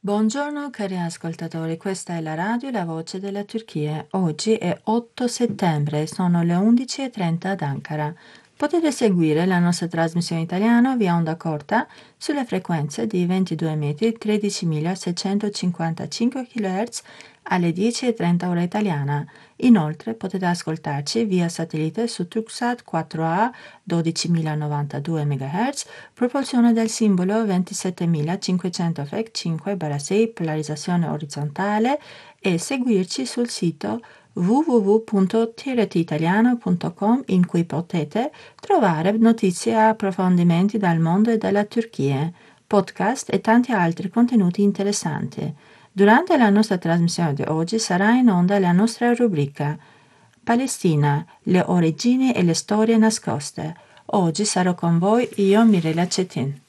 Buongiorno cari ascoltatori, questa è la radio La Voce della Turchia. Oggi è 8 settembre, sono le 11:30 ad Ankara. Potete seguire la nostra trasmissione italiana via onda corta sulle frequenze di 22 metri 13.655 kHz alle 10:30 ora italiana. Inoltre potete ascoltarci via satellite su Turksat 4A 12.092 MHz, propulsione del simbolo 27500 FEC 5/6, polarizzazione orizzontale, e seguirci sul sito www.tretitaliano.com, in cui potete trovare notizie e approfondimenti dal mondo e dalla Turchia, podcast e tanti altri contenuti interessanti. Durante la nostra trasmissione di oggi sarà in onda la nostra rubrica Palestina, le origini e le storie nascoste. Oggi sarò con voi io, Mirella Cetin.